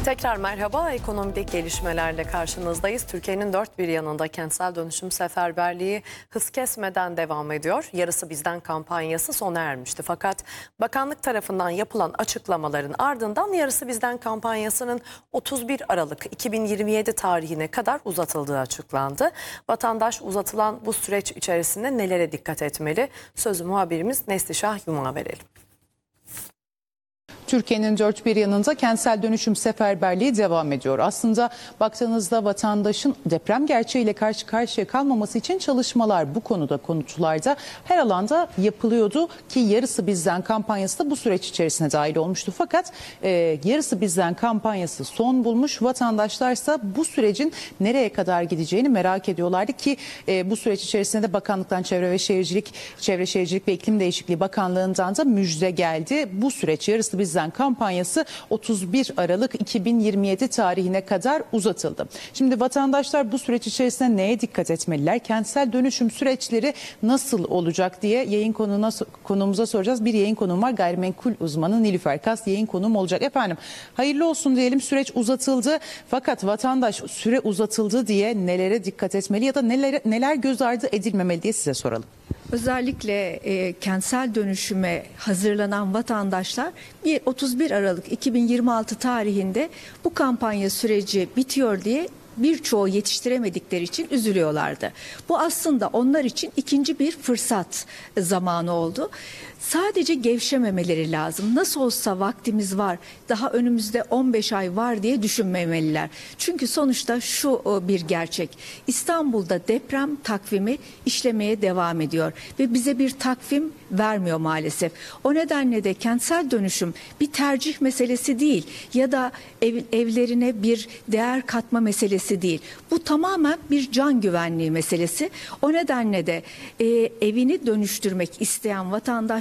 Tekrar merhaba. Ekonomik gelişmelerle karşınızdayız. Türkiye'nin dört bir yanında kentsel dönüşüm seferberliği hız kesmeden devam ediyor. Yarısı Bizden kampanyası sona ermişti. Fakat bakanlık tarafından yapılan açıklamaların ardından Yarısı Bizden kampanyasının 31 Aralık 2027 tarihine kadar uzatıldığı açıklandı. Vatandaş uzatılan bu süreç içerisinde nelere dikkat etmeli? Sözü muhabirimiz Neslişah Yum'a verelim. Türkiye'nin dört bir yanında kentsel dönüşüm seferberliği devam ediyor. Aslında baktığınızda vatandaşın deprem gerçeğiyle karşı karşıya kalmaması için çalışmalar bu konuda konutlarda her alanda yapılıyordu ki Yarısı Bizden kampanyası da bu süreç içerisine dahil olmuştu. Fakat Yarısı Bizden kampanyası son bulmuş, vatandaşlarsa bu sürecin nereye kadar gideceğini merak ediyorlardı ki bu süreç içerisinde de Bakanlıktan Çevre Şehircilik ve İklim Değişikliği Bakanlığı'ndan da müjde geldi. Bu süreç Yarısı Bizden kampanyası 31 Aralık 2027 tarihine kadar uzatıldı. Şimdi vatandaşlar bu süreç içerisinde neye dikkat etmeliler? Kentsel dönüşüm süreçleri nasıl olacak diye konuğumuza soracağız. Bir yayın konuğum var, gayrimenkul uzmanı Nilüfer Kas yayın konuğum olacak. Efendim hayırlı olsun diyelim, süreç uzatıldı. Fakat vatandaş süre uzatıldı diye nelere dikkat etmeli ya da neler göz ardı edilmemeli diye size soralım. Özellikle kentsel dönüşüme hazırlanan vatandaşlar 31 Aralık 2026 tarihinde bu kampanya süreci bitiyor diye birçoğu yetiştiremedikleri için üzülüyorlardı. Bu aslında onlar için ikinci bir fırsat zamanı oldu. Sadece gevşememeleri lazım. Nasıl olsa vaktimiz var, daha önümüzde 15 ay var diye düşünmemeliler. Çünkü sonuçta şu bir gerçek. İstanbul'da deprem takvimi işlemeye devam ediyor ve bize bir takvim vermiyor maalesef. O nedenle de kentsel dönüşüm bir tercih meselesi değil ya da evlerine bir değer katma meselesi değil. Bu tamamen bir can güvenliği meselesi. O nedenle de evini dönüştürmek isteyen vatandaş